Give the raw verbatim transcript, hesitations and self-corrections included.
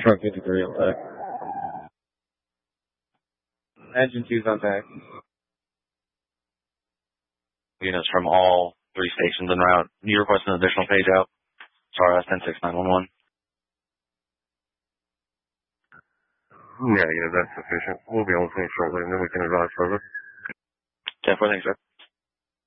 Truck fifty-three on back. Engine two's on back. Units from all three stations en route. You request an additional page out? Sorry, that's ten six nine one one. Yeah, yeah, that's sufficient. We'll be on scene shortly, and then we can advise further. ten four, thanks, sir.